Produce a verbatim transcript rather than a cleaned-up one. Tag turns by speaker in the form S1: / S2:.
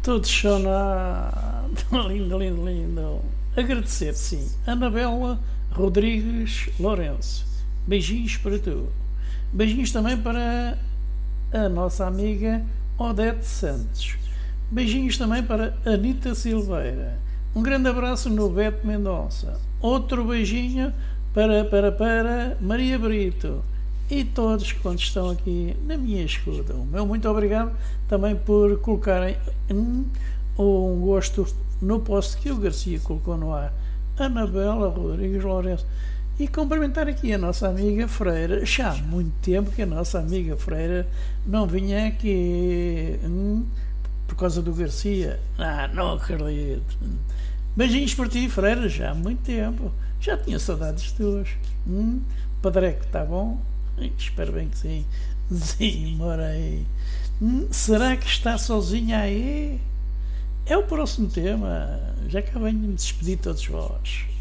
S1: Todos são na. Lindo, lindo, lindo. Agradecer, sim. Anabela Rodrigues Lourenço. Beijinhos para tu. Beijinhos também para a nossa amiga Odete Santos. Beijinhos também para Anita Silveira. Um grande abraço no Beto Mendonça. Outro beijinho para, para, para Maria Brito. E todos quantos estão aqui na minha escuta. O meu muito obrigado também por colocarem um, um gosto no post que o Garcia colocou no ar. Anabela Rodrigues Lourenço. E cumprimentar aqui a nossa amiga Freira. Já há muito tempo que a nossa amiga Freira não vinha aqui hum, por causa do Garcia. Ah, não acredito. Beijinhos por ti, Freira, já há muito tempo. Já tinha saudades tuas. Hum, Padreco, está bom? Espero bem que sim. Sim, mora aí. Hum, será que está sozinha aí? É o próximo tema. Já que eu venho me despedir de todos vós.